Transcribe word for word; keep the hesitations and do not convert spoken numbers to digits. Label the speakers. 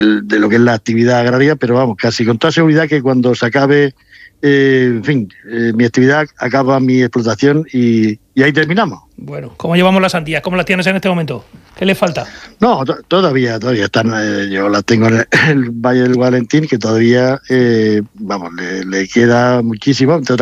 Speaker 1: de lo que es la actividad agraria, pero vamos, casi con toda seguridad que cuando se acabe, eh, en fin, eh, mi actividad, acaba mi explotación y, y ahí terminamos.
Speaker 2: Bueno, ¿cómo llevamos las sandías? ¿Cómo las tienes en este momento? ¿Qué le falta?
Speaker 1: No, to- todavía, todavía están, eh, yo las tengo en el, el Valle del Valentín, que todavía, eh, vamos, le, le queda muchísimo, entre otras